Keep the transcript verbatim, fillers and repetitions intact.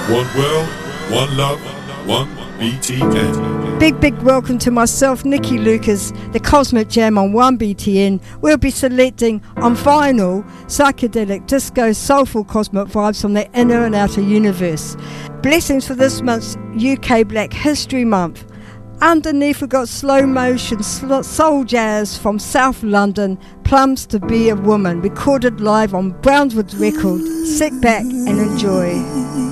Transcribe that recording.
One world, one love, one B T N. Big, big welcome to myself, Nikki Lucas, the Cosmic Jam on one B T N. We'll be selecting on vinyl psychedelic, disco, soulful cosmic vibes from the inner and outer universe. Blessings for this month's U K Black History Month. Underneath we've got slow motion soul jazz from South London, Plums to Be a Woman, recorded live on Brownswood Record. Sit back and enjoy.